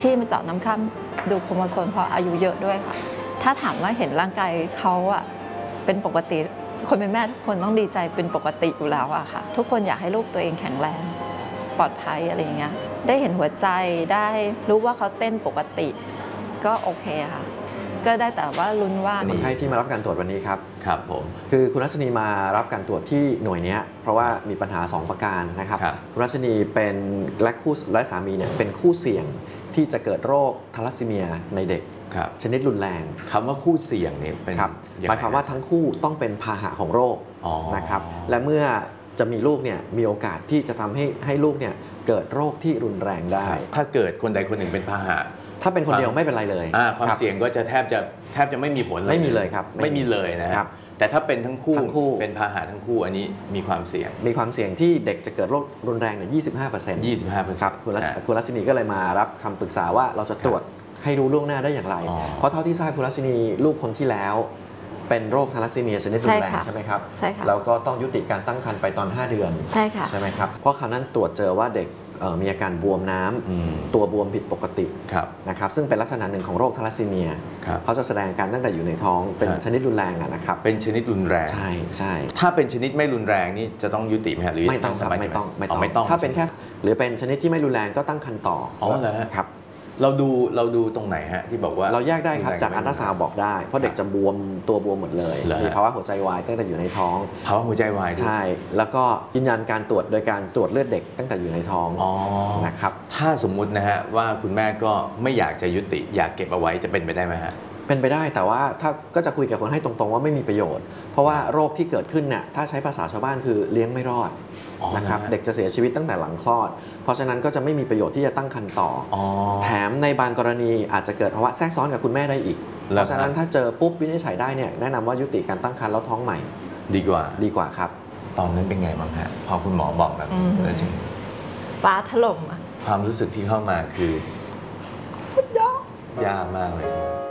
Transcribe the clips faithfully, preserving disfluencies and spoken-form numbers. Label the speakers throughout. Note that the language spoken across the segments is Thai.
Speaker 1: ที่มาเจาะน้ำคร่ำดูโครโมโซมเพราะอายุเยอะด้วยค่ะถ้าถามว่าเห็นร่างกายเขาอะเป็นปกติคนเป็นแม่ทุกคนต้องดีใจเป็นปกติอยู่แล้วอะค่ะทุกคนอยากให้ลูกตัวเองแข็งแรงปลอดภัยอะไรอย่างเงี้ยได้เห็นหัวใจได้รู้ว่าเขาเต้นปกติก็โอเคค่ะก็ได้แต่ว่าลุ้นว่า
Speaker 2: คนไข้ที่มารับการตรวจวันนี้ครับ
Speaker 3: ครับผม
Speaker 2: คือคุณรัชนีมารับการตรวจที่หน่วยนี้เพราะว่ามีปัญหาสองประการนะครับคุณรัชนีเป็นและคู่และสามีเนี่ยเป็นคู่เสี่ยงที่จะเกิดโรคทาลัสซีเมียในเด็กชนิดรุนแรง
Speaker 3: คำว่าคู่เสี่ยงนี่เป็น
Speaker 2: หมายความว่าทั้งคู่ต้องเป็นพาหะของโรคนะครับและเมื่อจะมีลูกเนี่ยมีโอกาสที่จะทำให้ให้ลูกเนี่ยเกิดโรคที่รุนแรงได้
Speaker 3: ถ้าเกิดคนใดคนหนึ่งเป็นพาหะ
Speaker 2: ถ้าเป็นคนเดียวไม่เป็นไรเลย
Speaker 3: ความเสี่ยงก็จะแทบจะแทบจะไม่มีผลเลย
Speaker 2: ไม่มีเลยครับ
Speaker 3: ไม่มีเลยนะครับแต่ถ้าเป็นทั้งคู่เป็นพาหะทั้งคู่อันนี้มีความเสี่ยง
Speaker 2: มีความเสี่ยงที่เด็กจะเกิดโรครุนแรงเนี่ย ยี่สิบห้าเปอร์เซ็นต์
Speaker 3: ยี่สิบห้าเปอร์เซ็นต์
Speaker 2: ครับคุณรัชนีก็เลยมารับคำปรึกษาว่าเราจะตรวจให้รู้ล่วงหน้าได้อย่างไรเพราะเท่าที่ทราบคุณรัชนีลูกคนที่แล้วเป็นโรคทาลัสซีเมียชนิดรุนแรงใช่ไหมครับ
Speaker 1: ใช่ค่ะ
Speaker 2: แล้วก็ต้องยุติการตั้งครรภ์ไปตอนห้าเดือน
Speaker 1: ใช่ค่ะ
Speaker 2: ใช่ไหมครับเพราะคราวนั้นตรวจเจอว่าเด็กมีอาการบวมน้ำตัวบวมผิดปกตินะครับซึ่งเป็นลักษณะหนึ่งของโรคทาลัสซีเมียเขาจะแสดงอาการตั้งแต่อยู่ในท้องเป็นชนิดรุนแรงนะครับ
Speaker 3: เป็นชนิดรุนแรง
Speaker 2: ใช่ใช่
Speaker 3: ถ้าเป็นชนิดไม่รุนแรงนี่จะต้องยุติไหมหรือ
Speaker 2: ไม่ต้องไม่ต้อง
Speaker 3: ไม่ต้องไม่ต้อง
Speaker 2: ถ้าเป็นแค่หรือเป็นชนิดที่ไม่รุนแรงก็ตั้งครรภ์ต่อ
Speaker 3: อ๋อเหรอ
Speaker 2: ครับ
Speaker 3: เราดูเราดูตรงไหนฮะที่บอกว่า
Speaker 2: เราแยกได้ครับจากอัลตราซาวด์บอกได้เพราะเด็กจะบวมตัวบวมหมดเลยมีภาวะหัวใจวายตั้งแต่อยู่ในท้อง
Speaker 3: ภาวะหัวใจวาย
Speaker 2: ใช่แล้วก็ยืนยันการตรวจโดยการตรวจเลือดเด็กตั้งแต่อยู่ในท้องนะครับ
Speaker 3: ถ้าสมมุตินะฮะว่าคุณแม่ก็ไม่อยากจะยุติอยากเก็บเอาไว้จะเป็นไปได้ไหมฮะ
Speaker 2: เป็นไปได้แต่ว่าถ้าก็จะคุยกับคนให้ตรงๆว่าไม่มีประโยชน์เพราะว่าโรคที่เกิดขึ้นเนี่ยถ้าใช้ภาษาชาวบ้านคือเลี้ยงไม่รอดนะครับเด็กจะเสียชีวิตตั้งแต่หลังคลอดเพราะฉะนั้นก็จะไม่มีประโยชน์ที่จะตั้งครรภ์ต่อแถมในบางกรณีอาจจะเกิดภาวะแทรกซ้อนกับคุณแม่ได้อีกเพราะฉะนั้นถ้าเจอปุ๊บวินิจฉัยได้เนี่ยแนะนำว่ายุติการตั้งครรภ์แล้วท้องใหม่
Speaker 3: ดีกว่า
Speaker 2: ดีกว่าครับ
Speaker 3: ตอนนั้นเป็นไงบ้างฮะพอคุณหมอบอกแบบนี้แล้วจริง
Speaker 1: ฟ้าถล่มอะ
Speaker 3: ความรู้สึกที่เข้ามาคือยากยากมากเลย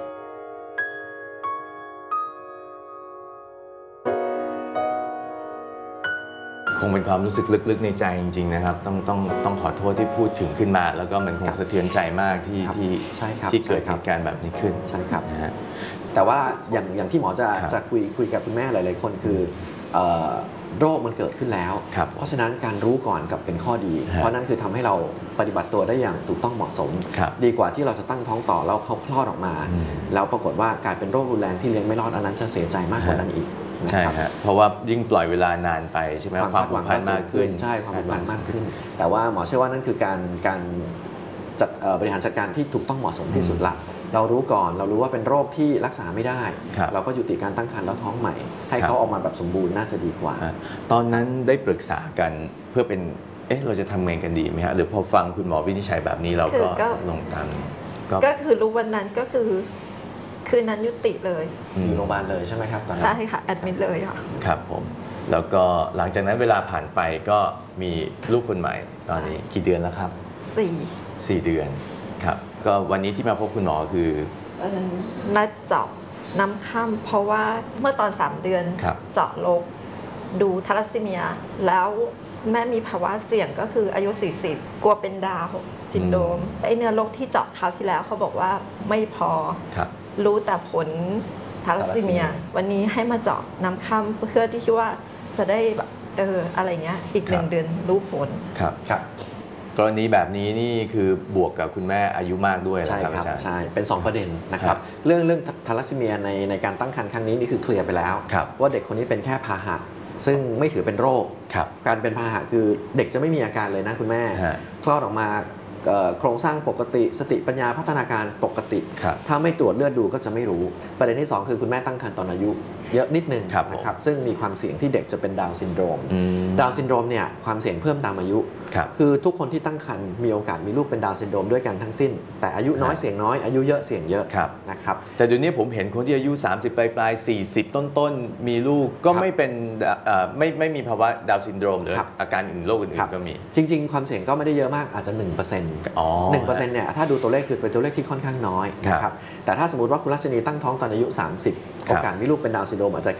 Speaker 3: คงเป็นความรู้สึกลึกๆในใจจริงๆนะครับต้องต้องต้องขอโทษที่พูดถึงขึ้นมาแล้วก็มันคงสะเทือนใจมากที่ที่ที่เกิดเหตุการณ์แบบนี้ขึ้น
Speaker 2: ใช่ครับนะฮะแต่ว่าอย่างอย่างที่หมอจะจะคุยคุยกับคุณแม่หลายๆคนคือโรคมันเกิดขึ้นแล้วเพราะฉะนั้นการรู้ก่อนกับเป็นข้อดีเพราะนั้นคือทำให้เราปฏิบัติตัวได้อย่างถูกต้องเหมาะสมดีกว่าที่เราจะตั้งท้องต่อแล้วเขาคลอดออกมาแล้วปรากฏว่าการเป็นโรครุนแรงที่เลี้ยงไม่รอดอันนั้นจะเสียใจมากกว่านั้นอีก
Speaker 3: ใช่ฮะเพราะว่ายิ่งปล่อยเวลานานไปใช่ไหม
Speaker 2: ความผูกพันมากขึ้นใช่ความผูกพันมากขึ้นแต่ว่าหมอเชื่อว่านั่นคือการการจัดบริหารจัดการที่ถูกต้องเหมาะสมที่สุดละเรารู้ก่อนเรารู้ว่าเป็นโรคที่รักษาไม่ได้เราก็ยุติการตั้งครรภ์แล้วท้องใหม่ให้เขาออกมาแบบสมบูรณ์น่าจะดีกว่า
Speaker 3: ตอนนั้นได้ปรึกษากันเพื่อเป็นเอ๊ะเราจะทำไงกันดีไหมฮะหรือพอฟังคุณหมอวินิจฉัยแบบนี้เราก็ลงตาม
Speaker 1: ก็คือรู้วันนั้นก็คือคืนนั้นยุติเลย
Speaker 2: อยู่โรงพยาบาลเลยใช่ไหมครับตอนนั้น
Speaker 1: ใช่ค่ะแอดมิดเลยค่ะ
Speaker 3: ครับผมแล้วก็หลังจากนั้นเวลาผ่านไปก็มีลูกคนใหม่ตอนนี้กี่เดือนแล้วครับ
Speaker 1: สี่
Speaker 3: สี่เดือนครับก็วันนี้ที่มาพบคุณหมอคือ
Speaker 1: นัดเจาะน้ำค่ำเพราะว่าเมื่อตอนสามเดือนเจาะโรคดูทาลัสซีเมียแล้วแม่มีภาวะเสี่ยงก็คืออายุสี่สิบกลัวเป็นดาวน์ซินโดรมไอเนื้อโรคที่เจาะคราวที่แล้วเขาบอกว่าไม่พอรู้แต่ผลทาลัสซีเมียวันนี้ให้มาเจาะน้ำค่ำเพื่อที่คิดว่าจะได้แบบเอออะไรเงี้ยอีกหนึ่งเดือนรู้ผล
Speaker 3: ครับครับกรณีแบบนี้นี่คือบวกกับคุณแม่อายุมากด้วย
Speaker 2: ใช่ครับใช่เป็นสองประเด็นนะครับเรื่องเรื่องทาลัสซีเมียในในการตั้งครรภ์ครั้งนี้นี่คือเคลียร์ไปแล้วว่าเด็กคนนี้เป็นแค่พาหะซึ่งไม่ถือเป็นโรคการเป็นพาหะคือเด็กจะไม่มีอาการเลยนะคุณแม่คลอดออกมาโครงสร้างปกติสติปัญญาพัฒนาการปกติถ้าไม่ตรวจเลือดดูก็จะไม่รู้ประเด็นที่สองคือคุณแม่ตั้งครรภ์ตอนอายุเยอะนิดนึงนะครับซึ่งมีความเสี่ยงที่เด็กจะเป็นดาวน์ซินโดรมดาวน์ซินโดรมเนี่ยความเสี่ยงเพิ่มตามอายุคือทุกคนที่ตั้งครรภ์มีโอกาสมีลูกเป็นดาวน์ซินโดรมด้วยกันทั้งสิ้นแต่อายุน้อยเสี่ยงน้อยอายุเยอะเสี่ยงเยอะนะครับ
Speaker 3: แต่เดี๋ยวนี้ผมเห็นคนที่อายุสามสิบปลายปลายสี่สิบต้นๆมีลูกก็ไม่เป็นไม่ไม่มีภาวะดาวน์ซินโดรมหรืออาการอื่นโรคอื่นๆก็มี
Speaker 2: จริงๆความเสี่ยงก็ไม่ได้เยอะมากอาจจะ หนึ่งเปอร์เซ็นต์ หนึ่งเปอร์เซ็นต์ เนี่ยถ้าดูตัวเลขคือเป็นตัวเลขที่ค่อนข้างน้อยนะครับแต่ถ้าสมมติว่าคุณรัชนีตั้งท้องตอนอายุสามสิบโอกาสมีลูกเป็นดาวน์ซินโดรมอาจจะ